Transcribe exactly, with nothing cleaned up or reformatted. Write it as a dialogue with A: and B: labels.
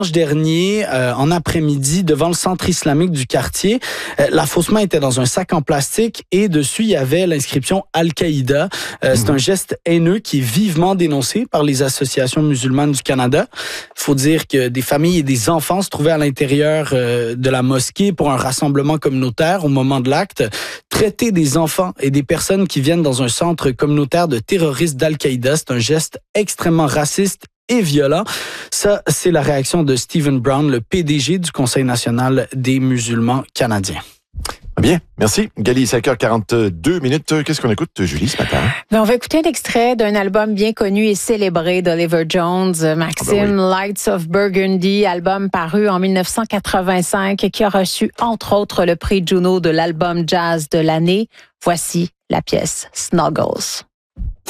A: dernier, euh, en après-midi, devant le centre islamique du quartier. Euh, la fausse main était dans un sac en plastique et dessus, il y avait l'inscription Al-Qaïda. Euh, mmh. C'est un geste haineux qui est vivement dénoncé par les associations musulmanes du Canada. Il faut dire que des familles et des enfants se trouvaient à l'intérieur euh, de la mosquée pour un rassemblement communautaire au moment de l'acte. Traiter des enfants et des personnes qui viennent dans un centre communautaire de terroristes d'Al-Qaïda, c'est un geste extrêmement raciste et violent. Ça, c'est la réaction de Stephen Brown, le P D G du Conseil national des musulmans canadiens.
B: Bien, merci. Gali, cinq heures quarante-deux minutes. Qu'est-ce qu'on écoute, Julie, ce matin?
C: Ben, on va écouter un extrait d'un album bien connu et célébré d'Oliver Jones, Maxime, ah ben oui. Lights of Burgundy, album paru en dix-neuf cent quatre-vingt-cinq qui a reçu, entre autres, le prix Juno de l'album jazz de l'année. Voici la pièce Snuggles.